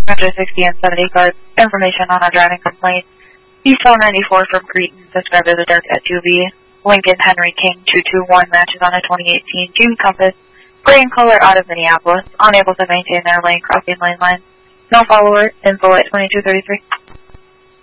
Metro 60 and 70 cars. Information on our driving complaint. East 494 from Cretan, described as a dark SUV. Lincoln Henry King 221 matches on a 2018 Jeep Compass. Gray in color out of Minneapolis. Unable to maintain their lane crossing lane line. No follower. Info at 2233.